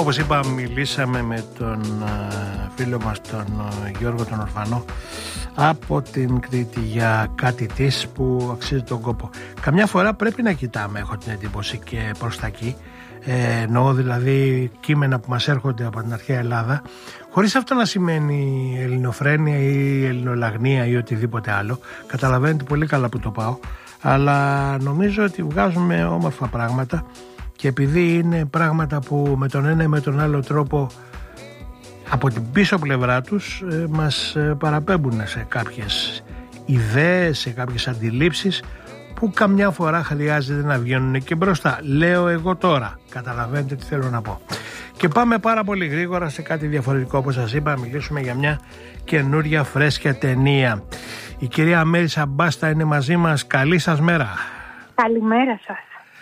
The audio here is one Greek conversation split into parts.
Όπως είπα, μιλήσαμε με τον φίλο μας τον Γιώργο τον Ορφανό από την Κρήτη για κάτι της που αξίζει τον κόπο. Καμιά φορά πρέπει να κοιτάμε, έχω την εντύπωση, και προς τα εκεί. Εννοώ δηλαδή κείμενα που μας έρχονται από την αρχαία Ελλάδα, χωρίς αυτό να σημαίνει ελληνοφρένεια ή ελληνολαγνία ή οτιδήποτε άλλο. Καταλαβαίνετε πολύ καλά που το πάω, αλλά νομίζω ότι βγάζουμε όμορφα πράγματα, και επειδή είναι πράγματα που με τον ένα ή με τον άλλο τρόπο από την πίσω πλευρά τους μας παραπέμπουν σε κάποιες ιδέες, σε κάποιες αντιλήψεις που καμιά φορά χρειάζεται να βγαίνουν και μπροστά. Λέω εγώ τώρα, καταλαβαίνετε τι θέλω να πω. Και πάμε πάρα πολύ γρήγορα σε κάτι διαφορετικό. Όπως σας είπα, μιλήσουμε για μια καινούρια φρέσκια ταινία. Η κυρία Μέρισα Μπάστα είναι μαζί μας. Καλή σας μέρα. Καλημέρα σας.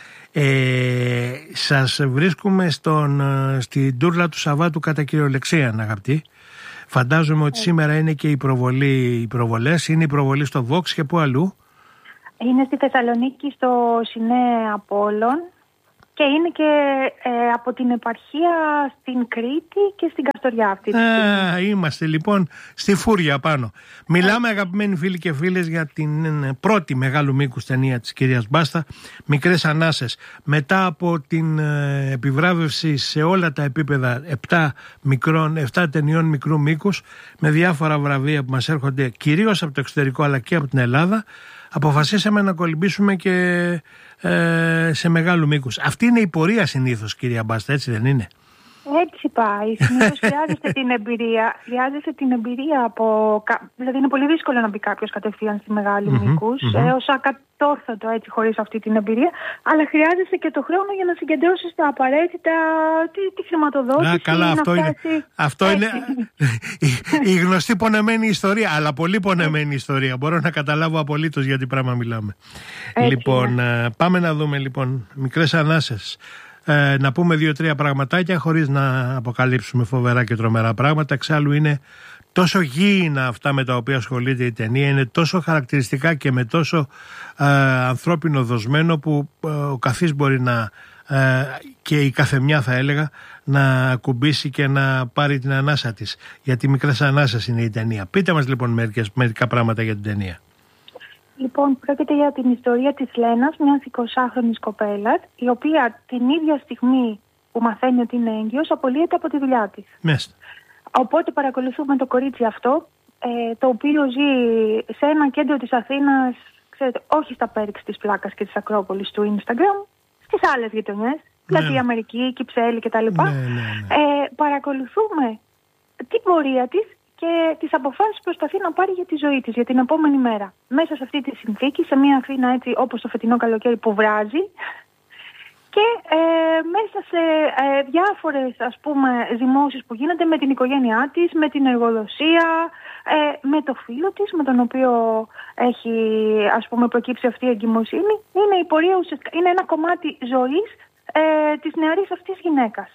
Σας βρίσκουμε στην τούρλα του Σαββάτου κατά κυριολεξία, αγαπητοί. Φαντάζομαι ότι σήμερα είναι και οι προβολές. Είναι η προβολή στο Vox και πού αλλού? Είναι στη Θεσσαλονίκη στο Σινέ Απόλλων και είναι και από την επαρχία στην Κρήτη και στην Καστοριά αυτή. Είμαστε λοιπόν στη φούρια πάνω. Μιλάμε, αγαπημένοι φίλοι και φίλες, για την πρώτη μεγάλου μήκους ταινία της κυρίας Μπάστα, Μικρές Ανάσες. Μετά από την επιβράβευση σε όλα τα επίπεδα 7 ταινιών μικρού μήκους, με διάφορα βραβεία που μας έρχονται κυρίως από το εξωτερικό αλλά και από την Ελλάδα, αποφασίσαμε να κολυμπήσουμε και σε μεγάλου μήκους. Αυτή είναι η πορεία συνήθως, κυρία Μπάστα, έτσι δεν είναι? Έτσι πάει. Συνήθως χρειάζεται την εμπειρία. Χρειάζεται την εμπειρία από. Δηλαδή, είναι πολύ δύσκολο να μπει κάποιος κατευθείαν στη μεγάλη μήκους, έως ακατόρθωτο έτσι, χωρίς αυτή την εμπειρία. Αλλά χρειάζεται και το χρόνο για να συγκεντρώσεις τα απαραίτητα, τη χρηματοδότηση. Καλά, αυτό είναι η γνωστή πονεμένη ιστορία. Αλλά πολύ πονεμένη ιστορία. Μπορώ να καταλάβω απολύτως για τι πράγμα μιλάμε. Λοιπόν, πάμε να δούμε λοιπόν Μικρές Ανάσες. Να πούμε 2-3 πραγματάκια χωρίς να αποκαλύψουμε φοβερά και τρομερά πράγματα. Εξάλλου είναι τόσο γήινα αυτά με τα οποία ασχολείται η ταινία, είναι τόσο χαρακτηριστικά και με τόσο ανθρώπινο δοσμένο που ο καθής μπορεί να και η καθεμιά, θα έλεγα, να ακουμπήσει και να πάρει την ανάσα της, γιατί Μικρές Ανάσες είναι η ταινία. Πείτε μας λοιπόν μερικά πράγματα για την ταινία. Λοιπόν, πρόκειται για την ιστορία της Λένας, μιας 20χρονης κοπέλας, η οποία την ίδια στιγμή που μαθαίνει ότι είναι έγκυος, απολύεται από τη δουλειά της. Μάλιστα. Οπότε παρακολουθούμε το κορίτσι αυτό, το οποίο ζει σε ένα κέντρο της Αθήνας, ξέρετε, όχι στα πέριξ της Πλάκας και της Ακρόπολης του Instagram, στις άλλες γειτονιές, δηλαδή Αμερική, Κυψέλη κτλ. Παρακολουθούμε την πορεία της και τις αποφάσεις που προσπαθεί να πάρει για τη ζωή της, για την επόμενη μέρα. Μέσα σε αυτή τη συνθήκη, σε μια Αθήνα έτσι όπως το φετινό καλοκαίρι που βράζει, και μέσα σε διάφορες, ας πούμε, δημόσεις που γίνονται με την οικογένειά της, με την εργοδοσία, με το φίλο της, με τον οποίο έχει, ας πούμε, προκύψει αυτή η εγκυμοσύνη. Είναι η πορεία ουσιαστικά, είναι ένα κομμάτι ζωής της νεαρής αυτής γυναίκας.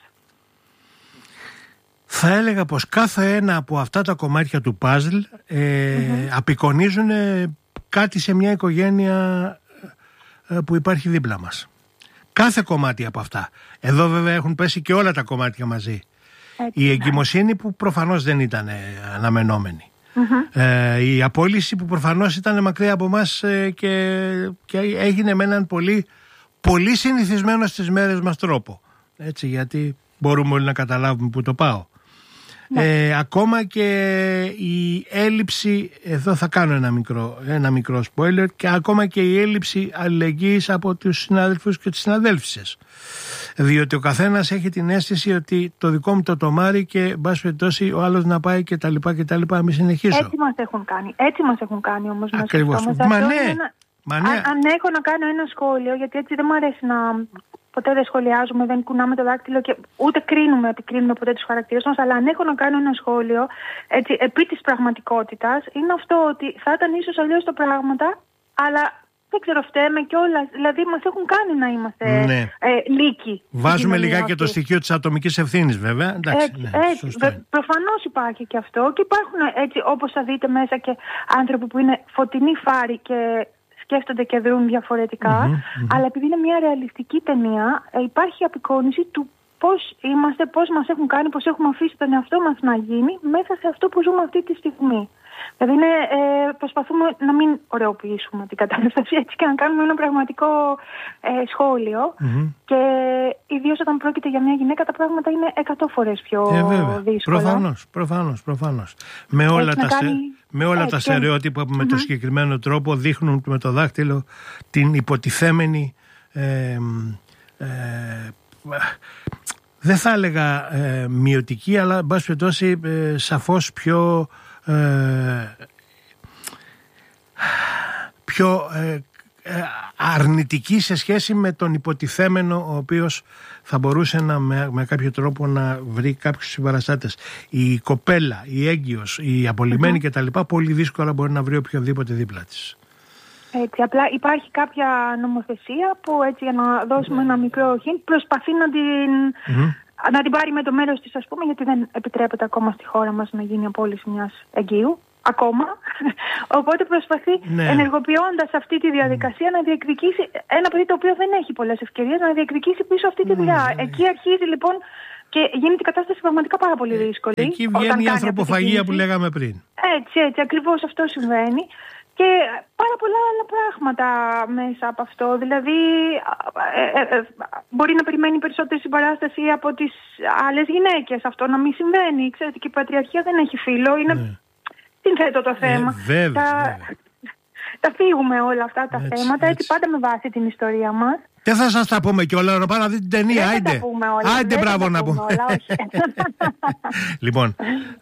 Θα έλεγα πως κάθε ένα από αυτά τα κομμάτια του παζλ απεικονίζουν κάτι σε μια οικογένεια που υπάρχει δίπλα μας. Κάθε κομμάτι από αυτά. Εδώ βέβαια έχουν πέσει και όλα τα κομμάτια μαζί. Η εγκυμοσύνη που προφανώς δεν ήταν αναμενόμενη. Η απόλυση που προφανώς ήταν μακριά από μας και έγινε με έναν πολύ, πολύ συνηθισμένο στις μέρες μας τρόπο. Έτσι, γιατί μπορούμε όλοι να καταλάβουμε που το πάω. Ακόμα και η έλλειψη, εδώ θα κάνω ένα μικρό spoiler, και ακόμα και η έλλειψη αλληλεγγύης από τους συνάδελφους και τις συναδέλφισες, διότι ο καθένας έχει την αίσθηση ότι το δικό μου το τομάρι και εν πάση περιπτώσει ο άλλος να πάει και τα λοιπά, μην συνεχίσω. Έτσι μας έχουν κάνει όμως. Ακριβώς. Αν έχω να κάνω ένα σχόλιο, γιατί έτσι δεν μου αρέσει να... Ποτέ δεν σχολιάζουμε, δεν κουνάμε το δάκτυλο και ούτε επικρίνουμε ποτέ τους χαρακτήρες μας. Αλλά αν έχω να κάνω ένα σχόλιο έτσι, επί της πραγματικότητας, είναι αυτό ότι θα ήταν ίσως αλλιώς τα πράγματα, αλλά δεν ξέρω, φταίμε κιόλας. Δηλαδή, μας έχουν κάνει να είμαστε λύκοι. Βάζουμε λιγάκι και το στοιχείο της ατομικής ευθύνης, βέβαια. Εντάξει, προφανώς υπάρχει και αυτό. Και υπάρχουν, έτσι, όπως θα δείτε μέσα, και άνθρωποι που είναι φωτεινοί φάροι και σκέφτονται και δρούν διαφορετικά, αλλά επειδή είναι μια ρεαλιστική ταινία, υπάρχει απεικόνιση του πώς είμαστε, πώς μας έχουν κάνει, πώς έχουμε αφήσει τον εαυτό μας να γίνει μέσα σε αυτό που ζούμε αυτή τη στιγμή. Δηλαδή προσπαθούμε να μην ωρεοποιήσουμε την κατάσταση έτσι και να κάνουμε ένα πραγματικό σχόλιο. Και ιδίως όταν πρόκειται για μια γυναίκα τα πράγματα είναι 100 φορές πιο δύσκολα. Προφανώς. Με όλα τα στερεότυπα που με το συγκεκριμένο τρόπο δείχνουν με το δάχτυλο την υποτιθέμενη δεν θα έλεγα μειωτική, αλλά εν πάση περιπτώσει σαφώς πιο αρνητική σε σχέση με τον υποτιθέμενο, ο οποίος θα μπορούσε με κάποιο τρόπο να βρει κάποιους συμπαραστάτες. Η κοπέλα, η έγκυος, η απολυμμένη κτλ. Πολύ δύσκολα μπορεί να βρει οποιοδήποτε δίπλα της. Έτσι, απλά υπάρχει κάποια νομοθεσία που έτσι για να δώσουμε ένα μικρό hint προσπαθεί να την πάρει με το μέρος της, ας πούμε, γιατί δεν επιτρέπεται ακόμα στη χώρα μας να γίνει απόλυση μιας εγκύου. Ακόμα. Οπότε προσπαθεί, ενεργοποιώντας αυτή τη διαδικασία, να διεκδικήσει ένα παιδί το οποίο δεν έχει πολλές ευκαιρίες να διεκδικήσει πίσω αυτή τη δουλειά. Εκεί αρχίζει λοιπόν και γίνεται η κατάσταση πραγματικά πάρα πολύ δύσκολη. Εκεί βγαίνει η ανθρωποφαγία που λέγαμε πριν. Έτσι, ακριβώς αυτό συμβαίνει. Και πάρα πολλά άλλα πράγματα μέσα από αυτό. Δηλαδή, μπορεί να περιμένει περισσότερη συμπαράσταση από τις άλλες γυναίκες. Αυτό να μην συμβαίνει. Ξέρετε, και η πατριαρχία δεν έχει φύλο. Είναι συνθέτω το θέμα. Τα φύγουμε όλα αυτά τα θέματα, έτσι πάντα με βάση την ιστορία μας. Δεν θα σας τα πούμε κιόλα, να πάω να δείτε την ταινία. Άιντε, μπράβο να πούμε. Λοιπόν,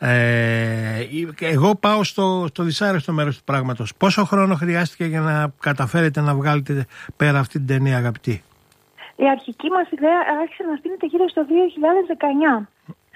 εγώ πάω στο δυσάρεστο μέρος του πράγματος. Πόσο χρόνο χρειάστηκε για να καταφέρετε να βγάλετε πέρα αυτή την ταινία, αγαπητή? Η αρχική μας ιδέα άρχισε να στείνεται γύρω στο 2019.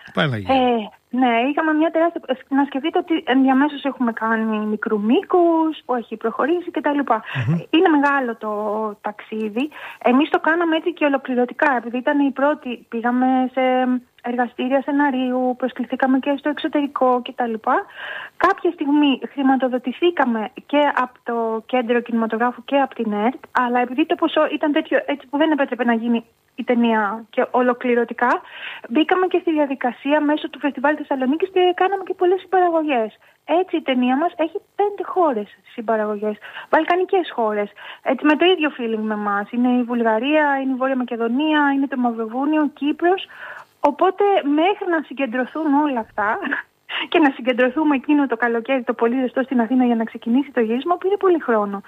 Ναι, είχαμε μια τεράστια. Να σκεφτείτε ότι ενδιαμέσως έχουμε κάνει μικρού μήκους, που έχει προχωρήσει κτλ. Είναι μεγάλο το ταξίδι. Εμείς το κάναμε έτσι και ολοκληρωτικά, επειδή ήταν η πρώτη. Πήγαμε σε εργαστήρια σεναρίου, προσκληθήκαμε και στο εξωτερικό κτλ. Κάποια στιγμή χρηματοδοτηθήκαμε και από το Κέντρο Κινηματογράφου και από την ΕΡΤ, αλλά επειδή το ποσό ήταν τέτοιο έτσι που δεν επέτρεπε να γίνει η ταινία και ολοκληρωτικά, μπήκαμε και στη διαδικασία μέσω του Φεστιβάλ Θεσσαλονίκης και κάναμε και πολλές συμπαραγωγές. Έτσι η ταινία μας έχει 5 χώρες συμπαραγωγές, βαλκανικές χώρες, έτσι με το ίδιο feeling με εμάς. Είναι η Βουλγαρία, είναι η Βόρεια Μακεδονία, είναι το Μαυροβούνιο, Κύπρος. Οπότε μέχρι να συγκεντρωθούν όλα αυτά και να συγκεντρωθούμε εκείνο το καλοκαίρι το πολύ ζεστό στην Αθήνα για να ξεκινήσει το γύρισμα, πήρε πολύ χρόνο.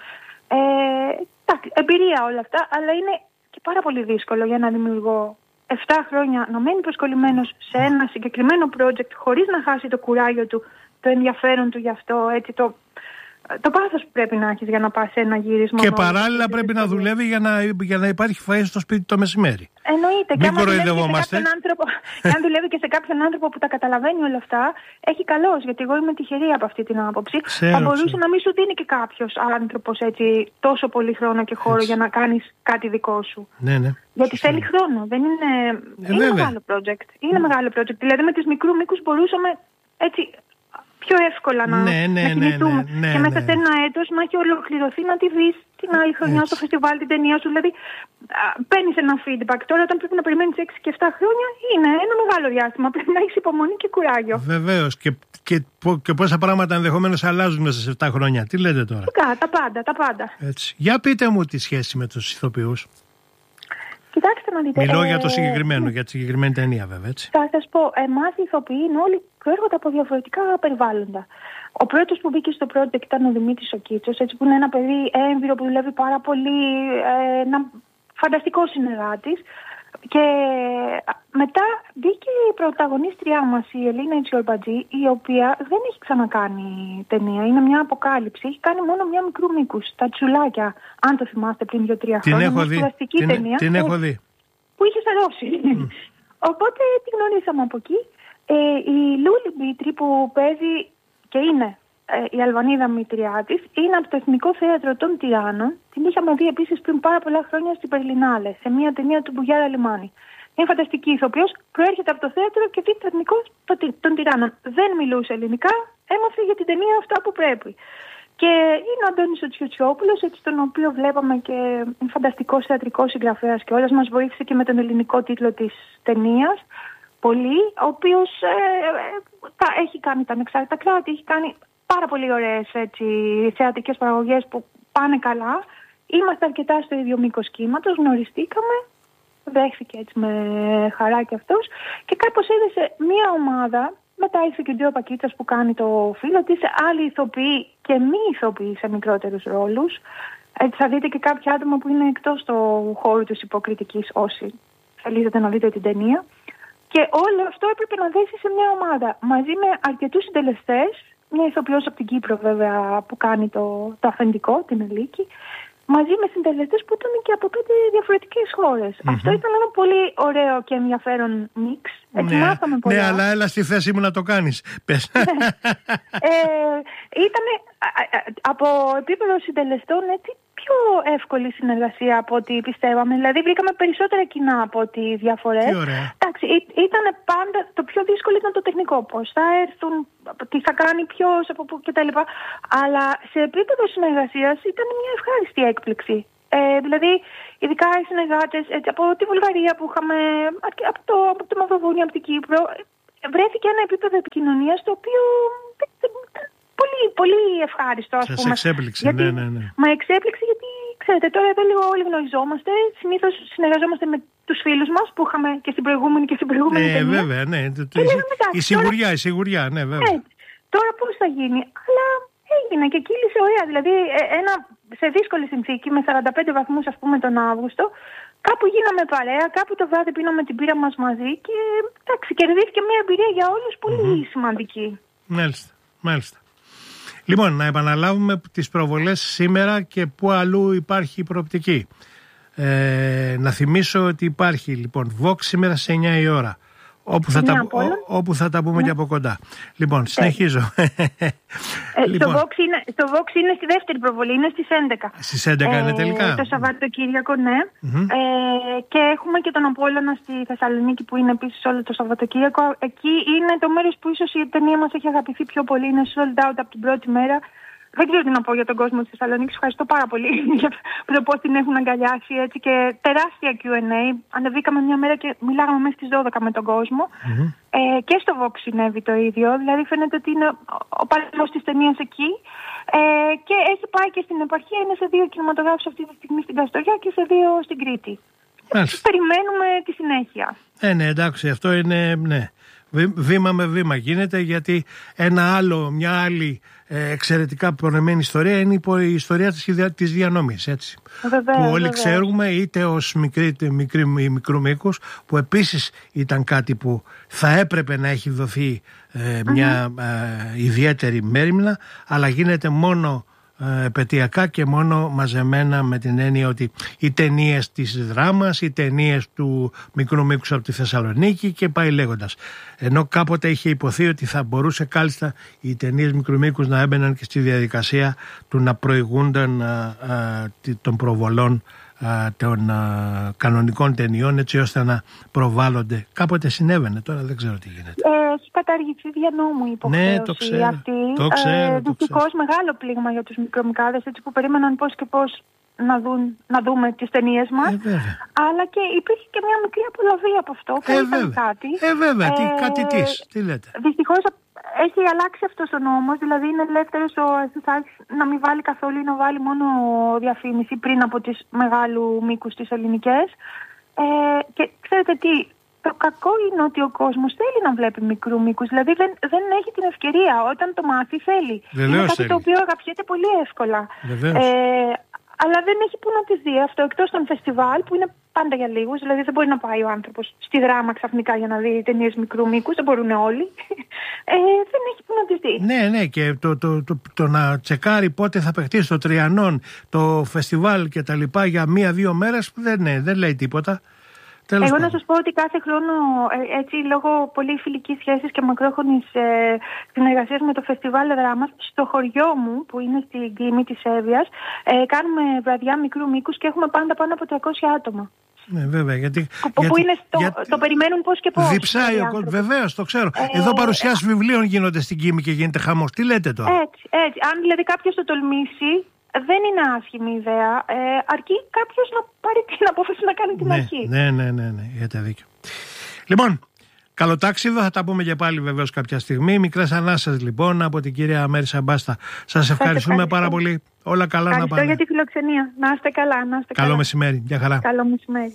Εμπειρία όλα αυτά, αλλά είναι και πάρα πολύ δύσκολο για ένα δημιουργό 7 χρόνια να μένει προσκολλημένος σε ένα συγκεκριμένο project χωρίς να χάσει το κουράγιο του, το ενδιαφέρον του γι' αυτό, έτσι, το πάθος που πρέπει να έχεις για να πας σε ένα γύρισμα. Και παράλληλα πρέπει να δουλεύει για να υπάρχει φαΐ στο σπίτι το μεσημέρι. Εννοείται. Μην κοροϊδευόμαστε. Και αν δουλεύει και σε κάποιον άνθρωπο που τα καταλαβαίνει όλα αυτά, έχει καλώς, γιατί εγώ είμαι τυχερή από αυτή την άποψη. Θα μπορούσε να μην σου δίνει και κάποιος άνθρωπος έτσι τόσο πολύ χρόνο και χώρο για να κάνεις κάτι δικό σου. Ναι. Γιατί θέλει χρόνο. Δεν είναι μεγάλο project. Είναι μεγάλο project. Δηλαδή με τις μικρού μήκους μπορούσαμε έτσι πιο εύκολα να κινηθούμε. Και μέσα σε ένα έτος να έχει ολοκληρωθεί, να τη δεις την άλλη χρονιά στο φεστιβάλ την ταινία σου. Δηλαδή παίρνεις ένα feedback. Τώρα όταν πρέπει να περιμένεις 6 και 7 χρόνια είναι ένα μεγάλο διάστημα. Πρέπει να έχεις υπομονή και κουράγιο. Βεβαίως. Και πόσα πράγματα ενδεχομένως αλλάζουν μέσα σε 7 χρόνια. Τι λέτε τώρα? Τα πάντα. Έτσι. Για πείτε μου τη σχέση με τους ηθοποιούς. Κοιτάξτε να δείτε. Μιλώ για το συγκεκριμένο, για τη συγκεκριμένη ταινία, βέβαια. Έτσι. Θα σας πω, εμάς οι ηθοποιοί είναι όλοι προέρχονται από διαφορετικά περιβάλλοντα. Ο πρώτος που μπήκε στο project ήταν ο Δημήτρης ο Κίτσος, έτσι, που είναι ένα παιδί έμβυρο που δουλεύει πάρα πολύ, ένα φανταστικό συνεργάτης. Και μετά μπήκε η πρωταγωνίστριά μας, η Ελίνα Ιτσιορμπατζή, η οποία δεν έχει ξανακάνει ταινία. Είναι μια αποκάλυψη. Έχει κάνει μόνο μια μικρού μήκους. Τα Τσουλάκια, αν το θυμάστε, πριν 2-3 χρόνια. Την έχω δει. Που είχε σαρώσει. Οπότε την γνωρίσαμε από εκεί. Η Λούλη Μπίτρη που παίζει και είναι η Αλβανίδα μητριά της, είναι από το Εθνικό Θέατρο των Τυράννων. Την είχαμε δει επίσης πριν πάρα πολλά χρόνια στην Περλινάλε, σε μια ταινία του Μπουγιάρα Λιμάνη. Είναι φανταστική ηθοποιός, προέρχεται από το θέατρο και δει το Εθνικό των Τυράννων. Δεν μιλούσε ελληνικά, έμαθε για την ταινία αυτά που πρέπει. Και είναι ο Αντώνης ο Τσιουτσιόπουλος, έτσι, τον οποίο βλέπαμε και είναι φανταστικός θεατρικός συγγραφέας και όλας μας βοήθησε και με τον ελληνικό τίτλο της ταινίας. Πολύ, ο οποίος έχει κάνει τα Ανεξάρτητα Κράτη, έχει κάνει πάρα πολύ ωραίες θεατρικές παραγωγές που πάνε καλά. Είμαστε αρκετά στο ίδιο μήκος κύματος, γνωριστήκαμε, δέχθηκε έτσι με χαρά και αυτός και κάπως έδεσε μία ομάδα. Μετά ήρθε και ο Ντίο Πακίτσας που κάνει το φίλο της, άλλοι ηθοποιοί και μη ηθοποιοί σε μικρότερους ρόλους. Έτσι θα δείτε και κάποια άτομα που είναι εκτός του χώρου της υποκριτικής, όσοι θέλετε να δείτε την ταινία. Και όλο αυτό έπρεπε να δέσει σε μια ομάδα, μαζί με αρκετούς συντελεστές, μια ηθοποιός από την Κύπρο βέβαια που κάνει το αφεντικό, την Ελίκη, μαζί με συντελεστές που ήταν και από 5 διαφορετικές χώρες. Αυτό ήταν ένα πολύ ωραίο και ενδιαφέρον μίξ. Έτσι μάθαμε πολλά. Ναι, αλλά έλα στη θέση μου να το κάνεις. Πες. Ήταν από επίπεδο συντελεστών έτσι πιο εύκολη συνεργασία από ό,τι πιστεύαμε. Δηλαδή βρήκαμε περισσότερα κοινά από ό,τι διαφορές. Εντάξει, ήταν πάντα το πιο δύσκολο ήταν το τεχνικό. Πώς θα έρθουν, τι θα κάνει ποιος, από πού κτλ. Αλλά σε επίπεδο συνεργασίας ήταν μια ευχάριστη έκπληξη. Δηλαδή, ειδικά οι συνεργάτες από τη Βουλγαρία που είχαμε, από το Μαυροβούνιο, από την Κύπρο, βρέθηκε ένα επίπεδο επικοινωνίας το οποίο πολύ, πολύ ευχάριστο, ας πούμε. Σας εξέπληξε, γιατί, ναι. Μα εξέπληξε γιατί, ξέρετε, τώρα εδώ λίγο όλοι γνωριζόμαστε. Συνήθως συνεργαζόμαστε με τους φίλους μας που είχαμε και στην προηγούμενη ταινία. Βέβαια, ναι. Η σιγουριά, ναι, βέβαια. Τώρα πώς θα γίνει, αλλά έγινε και κύλησε ωραία. Δηλαδή, σε δύσκολη συνθήκη, με 45 βαθμούς, ας πούμε, τον Αύγουστο, κάπου γίναμε παρέα, κάπου το βράδυ πίναμε την πύρα μας μαζί και εντάξει, κερδίθηκε μια εμπειρία για όλους πολύ σημαντική. Μάλιστα. Λοιπόν, να επαναλάβουμε τις προβολές σήμερα και πού αλλού υπάρχει η προοπτική. Να θυμίσω ότι υπάρχει λοιπόν Vox σήμερα σε 9 η ώρα. Όπου θα τα πούμε και από κοντά. Λοιπόν, συνεχίζω. Στο Vox είναι στη δεύτερη προβολή, είναι στις 11. Στις 11 είναι τελικά. Το Σαββατοκύριακο, ναι. Και έχουμε και τον Απόλλωνα στη Θεσσαλονίκη που είναι επίσης όλο το Σαββατοκύριακο. Εκεί είναι το μέρος που ίσως η ταινία μας έχει αγαπηθεί πιο πολύ. Είναι sold out από την πρώτη μέρα. Δεν ξέρω τι να πω για τον κόσμο της Θεσσαλονίκης. Ευχαριστώ πάρα πολύ για το πώς την έχουν αγκαλιάσει έτσι και τεράστια Q&A. Ανεβήκαμε μια μέρα και μιλάγαμε μέσα στις 12 με τον κόσμο. Και στο Vox συνέβη το ίδιο. Δηλαδή φαίνεται ότι είναι ο παλαιός της ταινίας εκεί. Και έχει πάει και στην επαρχία. Είναι σε 2 κινηματογράφους αυτή τη στιγμή στην Καστοριά και σε 2 στην Κρήτη. Περιμένουμε τη συνέχεια. Ναι, εντάξει, αυτό είναι. Ναι. Βήμα με βήμα γίνεται, γιατί μια άλλη εξαιρετικά πονεμένη ιστορία είναι η ιστορία της διανομής, έτσι. Που όλοι ξέρουμε, είτε ως μικρού μήκους, που επίσης ήταν κάτι που θα έπρεπε να έχει δοθεί μια ιδιαίτερη μέριμνα, αλλά γίνεται μόνο επαιτειακά και μόνο μαζεμένα, με την έννοια ότι οι ταινίες της δράμας, οι ταινίες του μικρού μήκους από τη Θεσσαλονίκη και πάει λέγοντας. Ενώ κάποτε είχε υποθεί ότι θα μπορούσε κάλλιστα οι ταινίες μικρού μήκους να έμπαιναν και στη διαδικασία του να προηγούνταν των προβολών των κανονικών ταινιών, έτσι ώστε να προβάλλονται. Κάποτε συνέβαινε, τώρα δεν ξέρω τι γίνεται. Έχει καταργηθεί δια νόμου η υποχρέωση αυτή. Το ξέρω. Δυστυχώς μεγάλο πλήγμα για τους μικρομικάδες, έτσι, που περίμεναν πώς και πώς να δούμε τις ταινίες μας. Αλλά και υπήρχε και μια μικρή απολαβή από αυτό που ήταν κάτι. Βέβαια, τι λέτε. Δυστυχώς έχει αλλάξει αυτός ο νόμος, δηλαδή είναι ελεύθερος ο Εθνάρχης να μην βάλει καθόλου ή να βάλει μόνο διαφήμιση πριν από τις μεγάλου μήκους τις ελληνικές. Και ξέρετε τι, το κακό είναι ότι ο κόσμος θέλει να βλέπει μικρού μήκους, δηλαδή δεν έχει την ευκαιρία. Όταν το μάθει θέλει. Βεβαίως είναι κάτι το οποίο αγαπιέται πολύ εύκολα. Αλλά δεν έχει που να τη δει αυτό, εκτός των φεστιβάλ που είναι πάντα για λίγους. Δηλαδή δεν μπορεί να πάει ο άνθρωπος στη δράμα ξαφνικά για να δει ταινίες μικρού μήκους, δεν μπορούν όλοι. Δεν έχει που να τη δει. Ναι, και το να τσεκάρει πότε θα παιχτεί στο Τριανόν το φεστιβάλ και τα λοιπά για 1-2 μέρες δεν λέει τίποτα. Εγώ να σας πω ότι κάθε χρόνο, έτσι, λόγω πολύ φιλικής σχέσης και μακρόχρονης συνεργασίας με το Φεστιβάλ Δράμας, στο χωριό μου, που είναι στην Κλίμη της Εύβοιας, κάνουμε βραδιά μικρού μήκους και έχουμε πάντα πάνω από 300 άτομα Ναι, βέβαια. Γιατί είναι το περιμένουν πώς και πώς. Διψάει ο κόσμος. Βεβαίως, το ξέρω. Εδώ παρουσιάσεις βιβλίων γίνονται στην Κίμη και γίνεται χαμός. Τι λέτε τώρα? Έτσι. Αν δηλαδή κάποιος το τολμήσει, δεν είναι άσχημη ιδέα. Αρκεί κάποιος να πάρει την απόφαση να κάνει την αρχή. Ναι. Έχετε δίκιο. Λοιπόν, καλό τάξιδο, θα τα πούμε και πάλι βεβαίως κάποια στιγμή. Μικρές ανάσες λοιπόν από την κυρία Μέρισσα Μπάστα. Σας ευχαριστούμε πάρα πολύ. Όλα καλά να πάνε. Ευχαριστώ για τη φιλοξενία. Να είστε καλά. Καλό μεσημέρι. Γεια χαρά. Καλό μεσημέρι.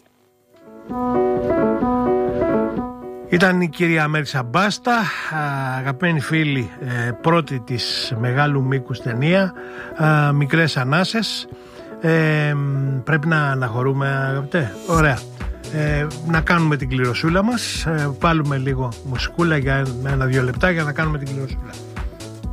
Ήταν η κυρία Μέρισσα Μπάστα, αγαπημένοι φίλοι, πρώτη της μεγάλου μήκους ταινία, Μικρές ανάσες. Πρέπει να αναχωρούμε, αγαπητέ. Ωραία. Να κάνουμε την κληροσούλα μας. Βάλουμε λίγο μουσικούλα για 1-2 λεπτά για να κάνουμε την κληροσούλα.